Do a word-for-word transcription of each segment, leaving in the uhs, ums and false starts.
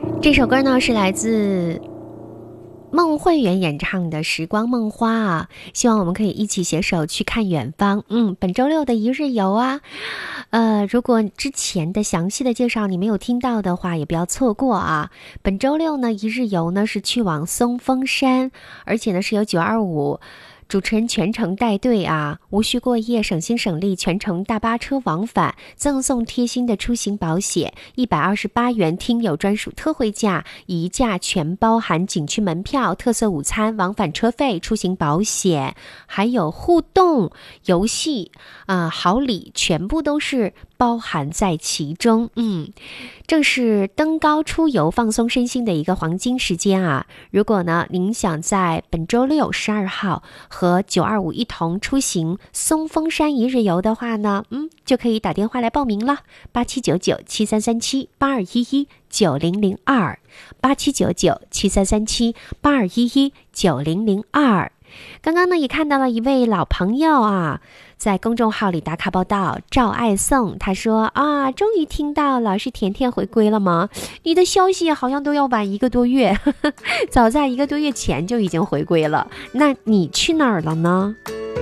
这首歌呢是来自孟慧圆演唱的《时光梦花》啊，希望我们可以一起携手去看远方。嗯，本周六的一日游啊，呃，如果之前的详细的介绍你没有听到的话，也不要错过啊。本周六呢，一日游呢是去往松峰山，而且呢是由九二五主持人全程带队啊，无需过夜，省心省力，全程大巴车往返，赠送贴心的出行保险，一百二十八元听友专属特惠价，一价全包含景区门票、特色午餐、往返车费、出行保险，还有互动游戏啊、呃，好礼全部都是包含在其中。嗯，正是登高出游放松身心的一个黄金时间啊。如果呢您想在本周六十二号和九二五一同出行松峰山一日游的话呢，嗯，就可以打电话来报名了，八七九九七三三七八二一一九零零二，八七九九七三三七八二一一九零零二。刚刚呢也看到了一位老朋友啊，在公众号里打卡报道，赵爱颂，他说啊，终于听到了，是甜甜回归了吗？你的消息好像都要晚一个多月，呵呵，早在一个多月前就已经回归了，那你去哪儿了呢？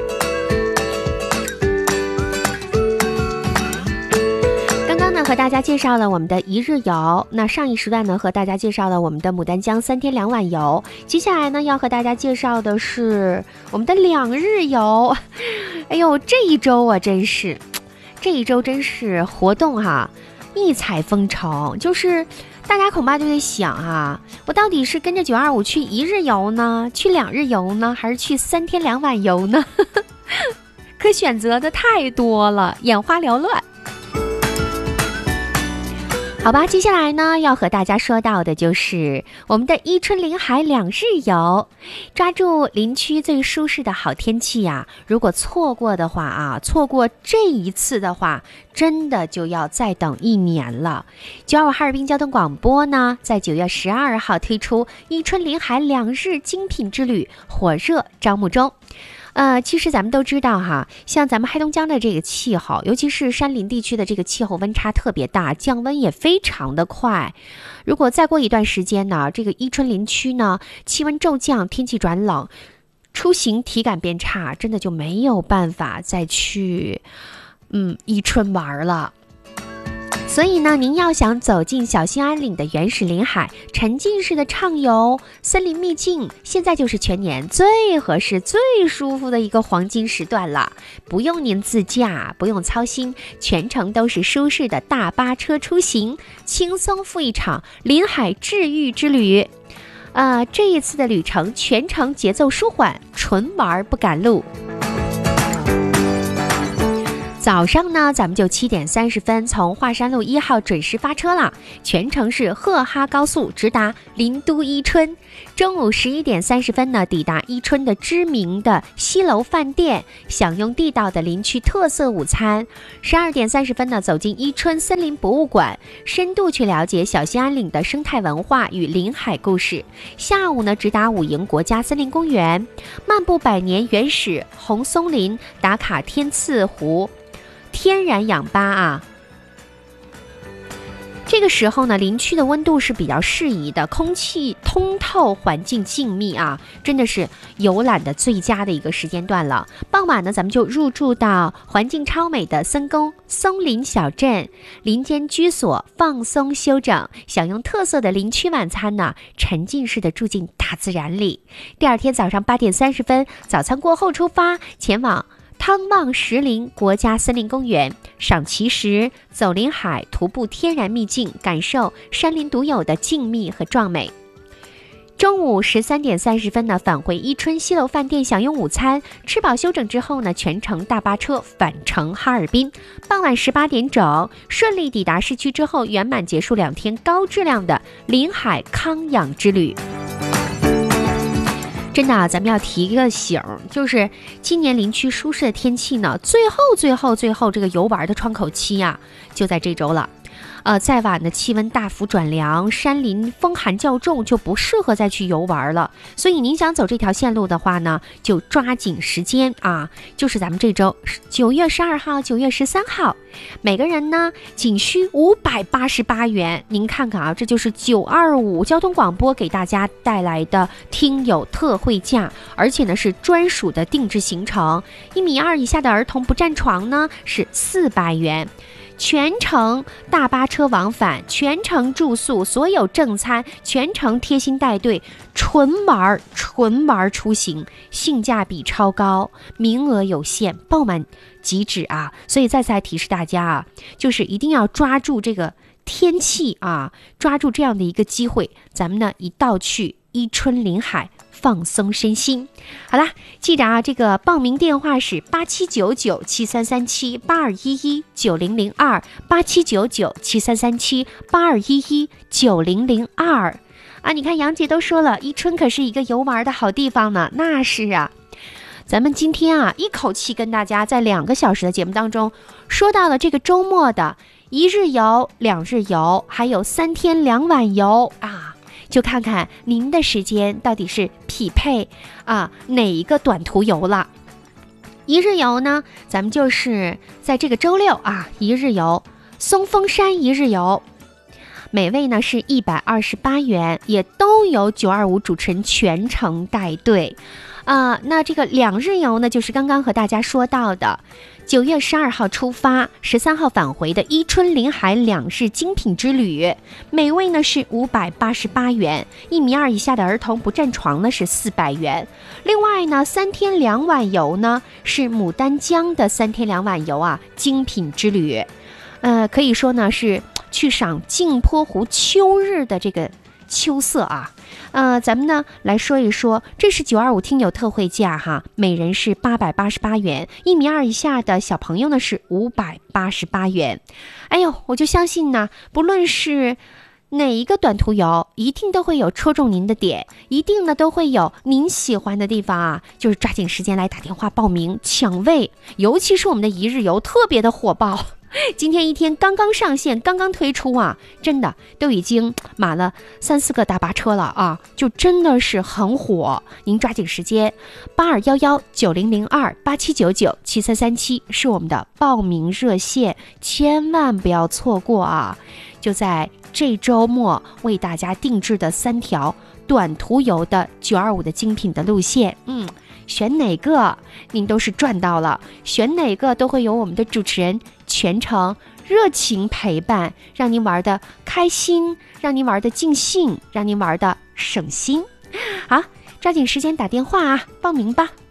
和大家介绍了我们的一日游，那上一时段呢和大家介绍了我们的牡丹江三天两晚游，接下来呢要和大家介绍的是我们的两日游。哎呦，这一周啊真是这一周真是活动哈、啊、异彩纷呈，就是大家恐怕就得想啊，我到底是跟着九二五去一日游呢，去两日游呢，还是去三天两晚游呢？可选择的太多了，眼花缭乱。好吧，接下来呢要和大家说到的就是我们的伊春临海两日游，抓住林区最舒适的好天气呀、啊！如果错过的话啊，错过这一次的话，真的就要再等一年了。九二五哈尔滨交通广播呢，在九月十二号推出伊春临海两日精品之旅，火热招募中。呃，其实咱们都知道哈，像咱们黑龙江的这个气候，尤其是山林地区的这个气候温差特别大，降温也非常的快。如果再过一段时间呢，这个伊春林区呢，气温骤降，天气转冷，出行体感变差，真的就没有办法再去嗯伊春玩了。所以呢，您要想走进小兴安岭的原始林海，沉浸式的畅游森林秘境，现在就是全年最合适最舒服的一个黄金时段了。不用您自驾，不用操心，全程都是舒适的大巴车出行，轻松赴一场林海治愈之旅。呃，这一次的旅程全程节奏舒缓，纯玩不赶路。早上呢，咱们就七点三十分从华山路一号准时发车了，全程是赫哈高速直达林都伊春。中午十一点三十分呢，抵达伊春的知名的西楼饭店，享用地道的林区特色午餐。十二点三十分呢，走进伊春森林博物馆，深度去了解小兴安岭的生态文化与林海故事。下午呢，直达五营国家森林公园，漫步百年原始红松林，打卡天赐湖天然氧吧啊。这个时候呢，林区的温度是比较适宜的，空气通透，环境静谧啊，真的是游览的最佳的一个时间段了。傍晚呢，咱们就入住到环境超美的森宫松林小镇，林间居所放松休整，享用特色的林区晚餐呢，沉浸式的住进大自然里。第二天早上八点三十分，早餐过后出发，前往汤旺石林国家森林公园，赏奇石，走林海，徒步天然秘境，感受山林独有的静谧和壮美。中午十三点三十分呢，返回伊春西楼饭店享用午餐，吃饱休整之后呢，全程大巴车返程哈尔滨。傍晚十八点整，顺利抵达市区之后，圆满结束两天高质量的林海康养之旅。真的啊，咱们要提一个醒，就是今年林区舒适的天气呢，最后最后最后这个游玩的窗口期啊，就在这周了。 呃，再晚的气温大幅转凉，山林风寒较重，就不适合再去游玩了。所以您想走这条线路的话呢，就抓紧时间啊，就是咱们这周九月十二号、九月十三号，每个人呢仅需五百八十八元。您看看啊，这就是九二五交通广播给大家带来的听友特惠价，而且呢是专属的定制行程。一米二以下的儿童不占床呢是四百元。全程大巴车往返，全程住宿，所有正餐，全程贴心带队，纯玩纯玩出行，性价比超高，名额有限，爆满即止啊！所以再次来提示大家啊，就是一定要抓住这个天气啊，抓住这样的一个机会，咱们呢一道去伊春临海，放松身心。好啦，记着啊，这个报名电话是八七九九七三三七八二一一九零零二八七九九七三三七八二一一九零零二啊！你看杨姐都说了，伊春可是一个游玩的好地方呢。那是啊，咱们今天啊一口气跟大家在两个小时的节目当中说到了这个周末的一日游、两日游，还有三天两晚游啊。就看看您的时间到底是匹配啊哪一个短途游了。一日游呢，咱们就是在这个周六啊，一日游松峰山一日游，每位呢是一百二十八元，也都由九二五主持人全程带队啊、呃。那这个两日游呢，就是刚刚和大家说到的九月十二号出发，十三号返回的伊春临海两日精品之旅，每位呢是五百八十八元，一米二以下的儿童不占床呢是四百元。另外呢，三天两晚游呢是牡丹江的三天两晚游啊，精品之旅，呃，可以说呢是去赏镜泊湖秋日的这个秋色啊。呃，咱们呢来说一说，这是九二五听友特惠价哈，每人是八百八十八元，一米二以下的小朋友呢是五百八十八元。哎呦，我就相信呢，不论是哪一个短途游，一定都会有戳中您的点，一定呢都会有您喜欢的地方啊，就是抓紧时间来打电话报名抢位，尤其是我们的一日游特别的火爆。今天一天刚刚上线，刚刚推出啊，真的都已经满了三四个大巴车了啊，就真的是很火。您抓紧时间，八二幺幺九零零二八七九九七三三七是我们的报名热线，千万不要错过啊！就在这周末为大家定制的三条短途游的九二五的精品的路线，嗯。选哪个您都是赚到了，选哪个都会有我们的主持人全程热情陪伴，让您玩的开心，让您玩的尽兴，让您玩的省心。好，抓紧时间打电话啊，报名吧。